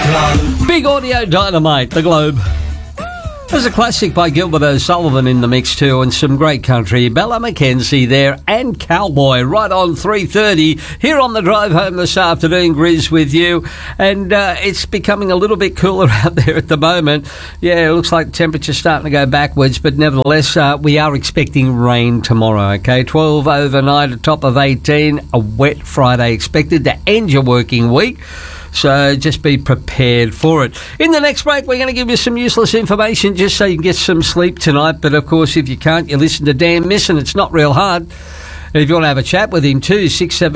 Big Audio Dynamite, The Globe. There's a classic by Gilbert O'Sullivan in the mix too, and some great country. Bella McKenzie there, and Cowboy, right on 3:30 here on the drive home this afternoon. Grizz with you, and it's becoming a little bit cooler out there at the moment. Yeah, it looks like the temperature's starting to go backwards, but nevertheless, we are expecting rain tomorrow. Okay, 12 overnight, a top of 18, a wet Friday expected to end your working week. So just be prepared for it. In the next break, we're going to give you some useless information just so you can get some sleep tonight. But, of course, if you can't, you listen to Dan Misson. It's not real hard. And if you want to have a chat with him too,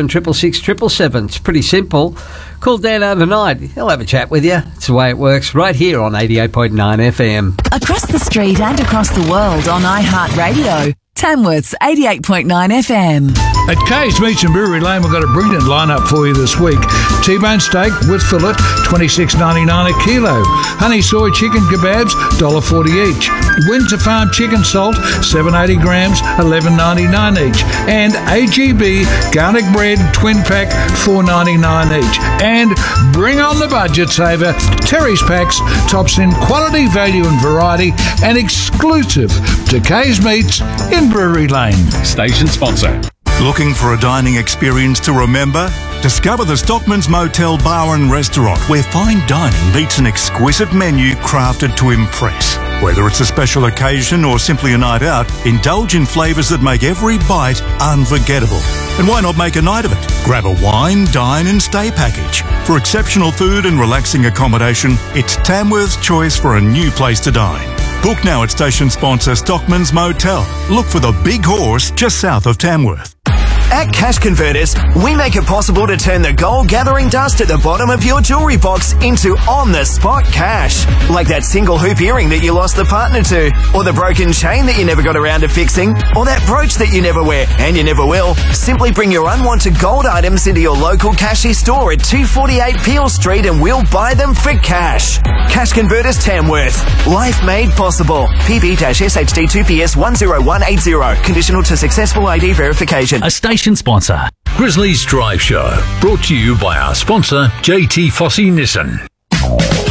67666777. It's pretty simple. Call Dan overnight. He'll have a chat with you. It's the way it works right here on 88.9 FM. Across the street and across the world on iHeartRadio. Tamworth's 88.9 FM. At Kay's Meats and Brewery Lane, we've got a brilliant lineup for you this week. T-bone steak with fillet, $26.99 a kilo. Honey soy chicken kebabs, $1.40 each. Windsor Farm chicken salt, 780 grams, $11.99 each. And AGB garlic bread twin pack, $4.99 each. And bring on the budget saver, Terry's Packs, tops in quality, value and variety, and exclusive to Kay's Meats in Brewery Lane. Station sponsor. Looking for a dining experience to remember? Discover the Stockman's Motel Bar and Restaurant, where fine dining meets an exquisite menu crafted to impress. Whether it's a special occasion or simply a night out, indulge in flavours that make every bite unforgettable. And why not make a night of it? Grab a wine, dine and stay package. For exceptional food and relaxing accommodation, it's Tamworth's choice for a new place to dine. Book now at station sponsor Stockman's Motel. Look for the Big Horse just south of Tamworth. At Cash Converters, we make it possible to turn the gold-gathering dust at the bottom of your jewellery box into on-the-spot cash. Like that single hoop earring that you lost the partner to, or the broken chain that you never got around to fixing, or that brooch that you never wear, and you never will. Simply bring your unwanted gold items into your local Cashy store at 248 Peel Street and we'll buy them for cash. Cash Converters Tamworth. Life made possible. PB-SHD2PS10180. Conditional to successful ID verification. A station sponsor. Grizzly's Drive Show. Brought to you by our sponsor, JT Fossey Nissan.